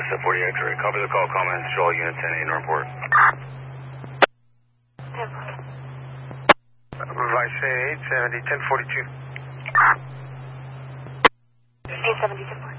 Set 40 X-ray. Copy the call. Comments to all units 10-8 and report. Vice 870, 1042. 870, 1042.